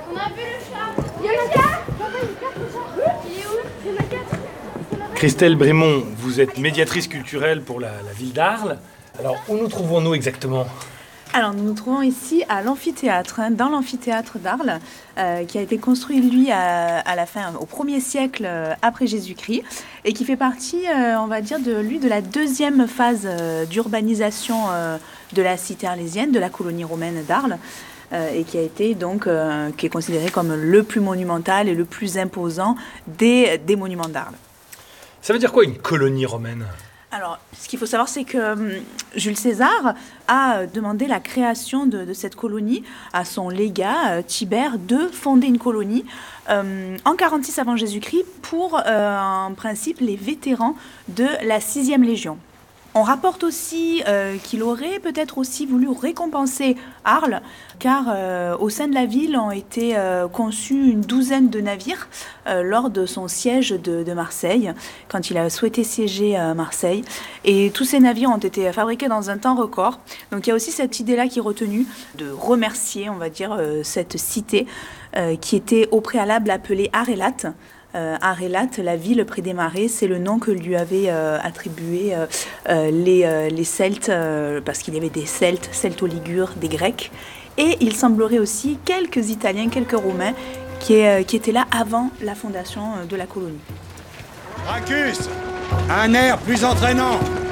On a vu le chat. Il y en a 4. Il est où? Il y en a 4. Christelle Brémond, vous êtes médiatrice culturelle pour la ville d'Arles. Alors, où nous trouvons-nous exactement ? Alors, nous nous trouvons ici à l'amphithéâtre, dans l'amphithéâtre d'Arles, qui a été construit, lui, à la fin, au 1er siècle après Jésus-Christ, et qui fait partie, on va dire, de la deuxième phase d'urbanisation de la cité arlésienne, de la colonie romaine d'Arles, et qui a été donc, qui est considéré comme le plus monumental et le plus imposant des monuments d'Arles. Ça veut dire quoi une colonie romaine ? Alors, ce qu'il faut savoir, c'est que Jules César a demandé la création de cette colonie à son légat, Tibère, de fonder une colonie en 46 avant Jésus-Christ pour, en principe, les vétérans de la 6e Légion. On rapporte aussi qu'il aurait peut-être aussi voulu récompenser Arles, car au sein de la ville ont été conçus une douzaine de navires lors de son siège de Marseille, quand il a souhaité siéger à Marseille. Et tous ces navires ont été fabriqués dans un temps record. Donc il y a aussi cette idée-là qui est retenue, de remercier, on va dire, cette cité qui était au préalable appelée Arélate. Arélate, la ville près des marais, c'est le nom que lui avaient attribué les Celtes, parce qu'il y avait des Celtes, Celto-Ligures, des Grecs, et il semblerait aussi quelques Italiens, quelques Romains, qui étaient là avant la fondation de la colonie. Gracchus, un air plus entraînant.